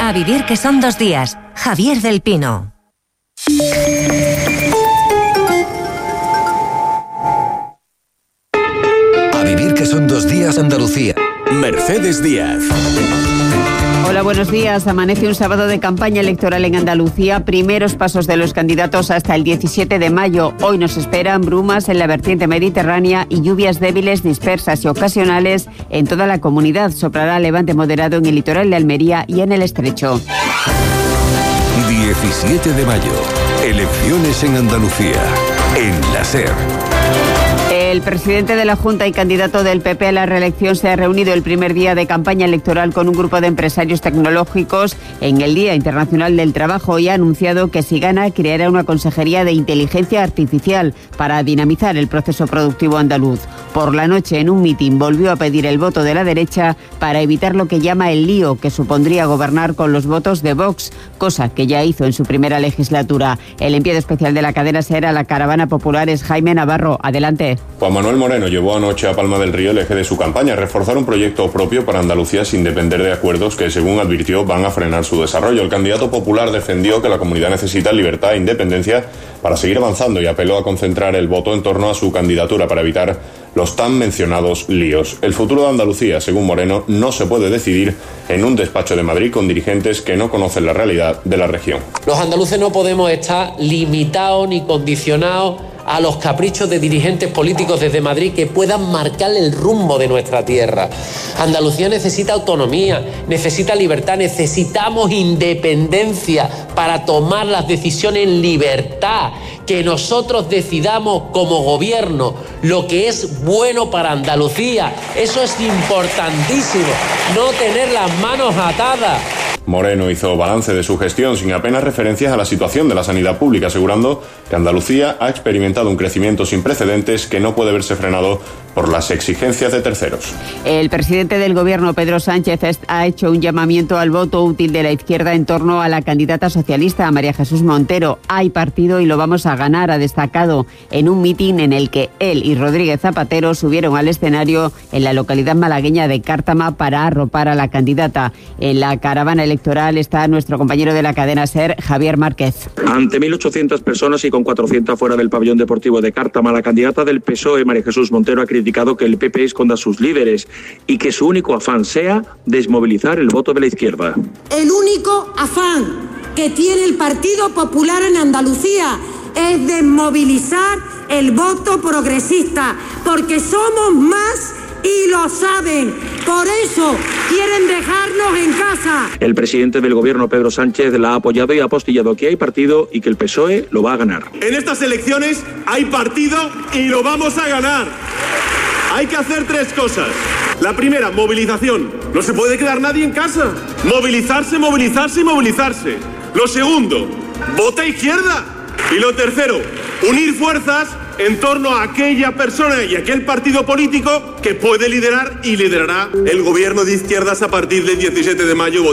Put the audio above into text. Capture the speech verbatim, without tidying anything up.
A vivir que son dos días. Javier del Pino. A vivir que son dos días, Andalucía. Mercedes Díaz. Hola, buenos días. Amanece un sábado de campaña electoral en Andalucía. Primeros pasos de los candidatos hasta el diecisiete de mayo. Hoy nos esperan brumas en la vertiente mediterránea y lluvias débiles, dispersas y ocasionales en toda la comunidad. Soplará levante moderado en el litoral de Almería y en el Estrecho. diecisiete de mayo. Elecciones en Andalucía. En la SER. El presidente de la Junta y candidato del P P a la reelección se ha reunido el primer día de campaña electoral con un grupo de empresarios tecnológicos en el Día Internacional del Trabajo y ha anunciado que si gana creará una consejería de inteligencia artificial para dinamizar el proceso productivo andaluz. Por la noche, en un mitin, volvió a pedir el voto de la derecha para evitar lo que llama el lío que supondría gobernar con los votos de Vox, cosa que ya hizo en su primera legislatura. El enviado especial de la cadena SER a la caravana popular es Jaime Navarro. Adelante. Juan Manuel Moreno llevó anoche a Palma del Río el eje de su campaña, reforzar un proyecto propio para Andalucía sin depender de acuerdos que, según advirtió, van a frenar su desarrollo. El candidato popular defendió que la comunidad necesita libertad e independencia para seguir avanzando y apeló a concentrar el voto en torno a su candidatura para evitar los tan mencionados líos. El futuro de Andalucía, según Moreno, no se puede decidir en un despacho de Madrid con dirigentes que no conocen la realidad de la región. Los andaluces no podemos estar limitados ni condicionados a los caprichos de dirigentes políticos desde Madrid que puedan marcar el rumbo de nuestra tierra. Andalucía necesita autonomía, necesita libertad, necesitamos independencia para tomar las decisiones en libertad, que nosotros decidamos como gobierno lo que es bueno para Andalucía. Eso es importantísimo, no tener las manos atadas. Moreno hizo balance de su gestión sin apenas referencias a la situación de la sanidad pública, asegurando que Andalucía ha experimentado un crecimiento sin precedentes que no puede verse frenado por las exigencias de terceros. El presidente del Gobierno, Pedro Sánchez, ha hecho un llamamiento al voto útil de la izquierda en torno a la candidata socialista, María Jesús Montero. Hay partido y lo vamos a ganar, ha destacado en un mitin en el que él y Rodríguez Zapatero subieron al escenario en la localidad malagueña de Cártama para arropar a la candidata. En la caravana electoral está nuestro compañero de la cadena SER, Javier Márquez. Ante mil ochocientas personas y con cuatrocientas fuera del pabellón deportivo de Cártama, la candidata del P S O E, María Jesús Montero, ha criticado que el P P esconda a sus líderes y que su único afán sea desmovilizar el voto de la izquierda. El único afán que tiene el Partido Popular en Andalucía es desmovilizar el voto progresista, porque somos más y lo saben. Por eso quieren dejarnos en casa. El presidente del Gobierno, Pedro Sánchez, la ha apoyado y ha apostillado que hay partido y que el P S O E lo va a ganar. En estas elecciones hay partido y lo vamos a ganar. Hay que hacer tres cosas. La primera, movilización. No se puede quedar nadie en casa. Movilizarse, movilizarse y movilizarse. Lo segundo, vota izquierda. Y lo tercero, unir fuerzas en torno a aquella persona y aquel partido político que puede liderar y liderará el gobierno de izquierdas a partir del diecisiete de mayo.